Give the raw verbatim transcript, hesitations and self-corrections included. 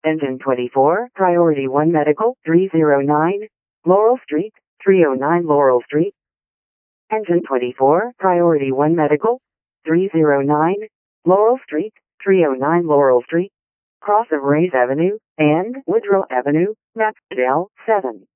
Engine twenty-four, Priority one Medical, three oh nine, Laurel Street, three oh nine Laurel Street. Engine twenty-four, Priority one Medical, three oh nine, Laurel Street, three oh nine Laurel Street. Cross of Rays Avenue and Woodrow Avenue, map Del seven.